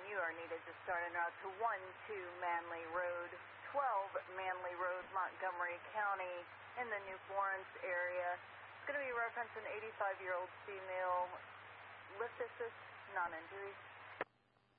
you are needed to start en route to 12 Manley Road, 12 Manley Road, Montgomery County, in the New Florence area. It's going to be referenced an 85-year-old female, lift assist, non-injury.